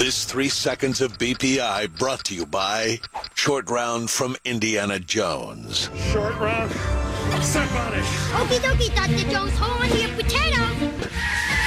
This 3 seconds of BPI brought to you by Short Round from Indiana Jones. Short round. Step on it. Okie dokie, Dr. Jones. Hold on to your potato.